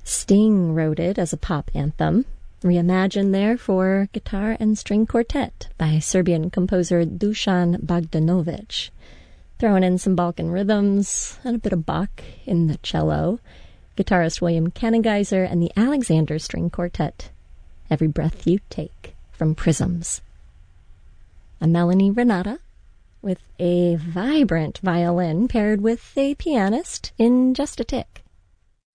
Sting wrote it as a pop anthem, reimagined there for guitar and string quartet by Serbian composer Dusan Bogdanovic, throwing in some Balkan rhythms and a bit of Bach in the cello. Guitarist William Kanengeiser and the Alexander String Quartet. Every Breath You Take from Prisms. I'm Melanie Renata with a vibrant violin paired with a pianist in just a tick.